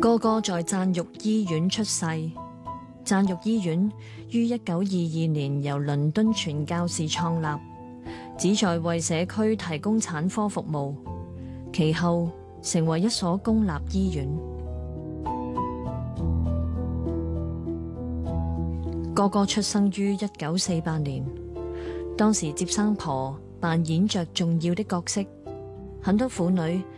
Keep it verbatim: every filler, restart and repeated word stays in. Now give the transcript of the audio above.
哥哥在贊育醫院出世。贊育醫院於一九二二年由倫敦傳教士創立，旨在為社區提供產科服務，其後成為一所公立醫院。哥哥出生於一九四八年，當時接生婆扮演着重要的角色，很多婦女